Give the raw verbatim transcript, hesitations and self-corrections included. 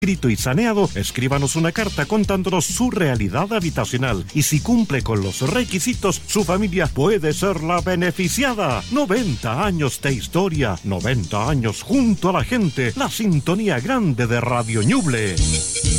escrito y saneado, escríbanos una carta contándonos su realidad habitacional y si cumple con los requisitos, su familia puede ser la beneficiada. noventa años de historia, noventa años junto a la gente, la sintonía grande de Radio Ñuble.